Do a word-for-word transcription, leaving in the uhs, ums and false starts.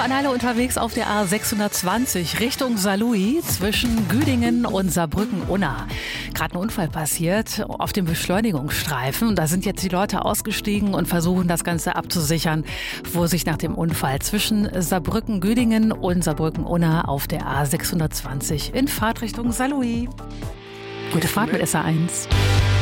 an alle unterwegs auf der A sechshundertzwanzig Richtung Saarlouis zwischen Güdingen und Saarbrücken-Unna. Gerade ein Unfall passiert auf dem Beschleunigungsstreifen. Da sind jetzt die Leute ausgestiegen und versuchen das Ganze abzusichern. Vorsicht nach dem Unfall zwischen Saarbrücken-Güdingen und Saarbrücken-Unna auf der A sechshundertzwanzig in Fahrtrichtung Saarlouis. Gute Fahrt mit S A eins.